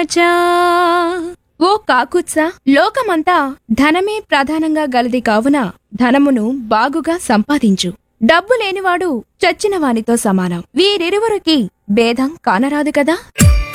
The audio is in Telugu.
చా. ఓ కాకుత్స, లోకమంతా ధనమే ప్రధానంగా గలది కావున ధనమును బాగుగా సంపాదించు. డబ్బు లేనివాడు చచ్చిన వానితో సమానం. వీరిరువురికి భేదం కానరాదు కదా.